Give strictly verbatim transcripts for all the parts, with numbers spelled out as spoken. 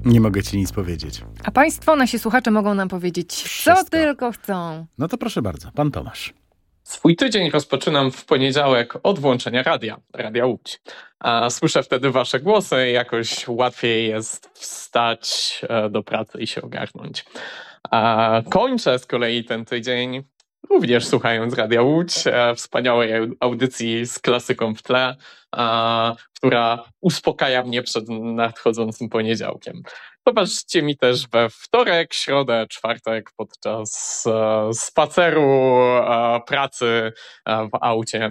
Nie mogę ci nic powiedzieć. A państwo, nasi słuchacze mogą nam powiedzieć, Wszystko. co tylko chcą. No to proszę bardzo, pan Tomasz. Swój tydzień rozpoczynam w poniedziałek od włączenia radia, Radia Łódź. A słyszę wtedy wasze głosy, jakoś łatwiej jest wstać do pracy i się ogarnąć. A kończę z kolei ten tydzień również słuchając Radia Łódź, wspaniałej audycji z klasyką w tle, która uspokaja mnie przed nadchodzącym poniedziałkiem. Zobaczcie mi też we wtorek, środę, czwartek podczas spaceru, pracy w aucie.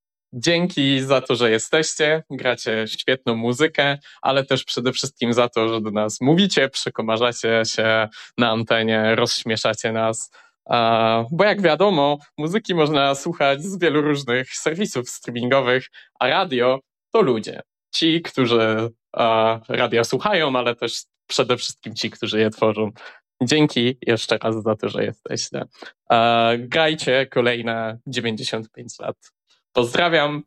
Dzięki za to, że jesteście, gracie świetną muzykę, ale też przede wszystkim za to, że do nas mówicie, przekomarzacie się na antenie, rozśmieszacie nas. Bo jak wiadomo, muzyki można słuchać z wielu różnych serwisów streamingowych, a radio to ludzie. Ci, którzy radio słuchają, ale też przede wszystkim ci, którzy je tworzą. Dzięki jeszcze raz za to, że jesteście. Grajcie kolejne dziewięćdziesiąt pięć lat. Pozdrawiam.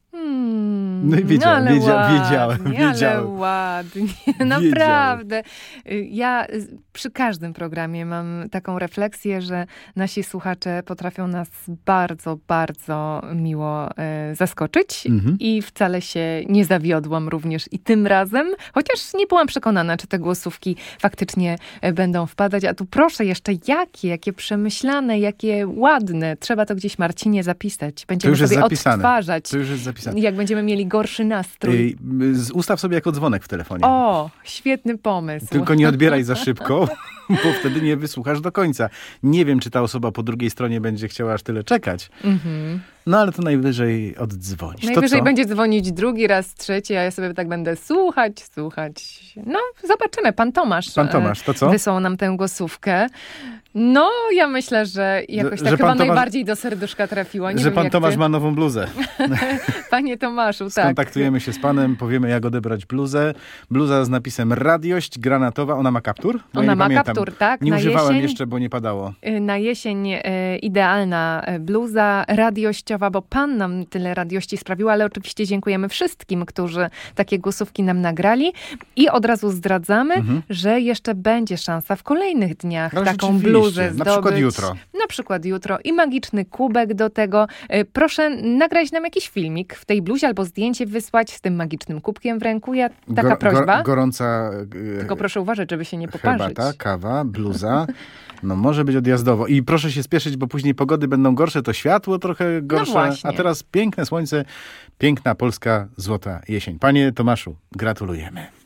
Hmm, no i wiedziałem, no wiedzia- ładnie, wiedziałem, wiedziałem. Ale ładnie, naprawdę. Ja przy każdym programie mam taką refleksję, że nasi słuchacze potrafią nas bardzo, bardzo miło e, zaskoczyć Mhm. i wcale się nie zawiodłam również i tym razem, chociaż nie byłam przekonana, czy te głosówki faktycznie będą wpadać, a tu proszę jeszcze jakie, jakie przemyślane, jakie ładne. Trzeba to gdzieś, Marcinie, zapisać. Będziemy To już sobie jest zapisane. odtwarzać. To już jest zapisane. Jak będziemy mieli gorszy nastrój. Ej, z- Ustaw sobie jako dzwonek w telefonie. O, świetny pomysł. Tylko nie odbieraj za szybko, bo wtedy nie wysłuchasz do końca. Nie wiem, czy ta osoba po drugiej stronie będzie chciała aż tyle czekać. Mhm. No ale to najwyżej oddzwonisz. Najwyżej to co? będzie dzwonić drugi raz, trzeci, a ja sobie tak będę słuchać, słuchać. No, zobaczymy. Pan Tomasz, Pan Tomasz, to co? e, wysłał nam tę głosówkę. No, ja myślę, że jakoś Że- tak że chyba pan Tomasz- najbardziej do serduszka trafiła. Nie Że wiem, pan jak Tomasz ty. ma nową bluzę. Panie Tomaszu, tak. Skontaktujemy się z panem, powiemy jak odebrać bluzę. Bluza z napisem Radiość granatowa. Ona ma kaptur? Bo ja Ona nie ma pamiętam. kaptur, tak. Nie na używałem jesień, jeszcze, bo nie padało. y, Na jesień y, idealna y, bluza radiościowa, bo pan nam tyle radiości sprawił, ale oczywiście dziękujemy wszystkim, którzy takie głosówki nam nagrali i od razu zdradzamy, Mhm. że jeszcze będzie szansa w kolejnych dniach No, taką rzeczywiście. bluzę Na zdobyć. przykład jutro. Na przykład jutro i magiczny kubek do tego. Y, Proszę nagrać nam jakiś filmik w tej bluzie albo zdjęcie wysłać z tym magicznym kubkiem w ręku. Ja, taka Gor- prośba. Gor- gorąca e, Tylko proszę uważać, żeby się nie poparzyć. herbata, kawa, bluza. No może być odjazdowo. I proszę się spieszyć, bo później pogody będą gorsze, to światło trochę gorsze. właśnie. A teraz piękne słońce, piękna polska złota jesień. Panie Tomaszu, gratulujemy.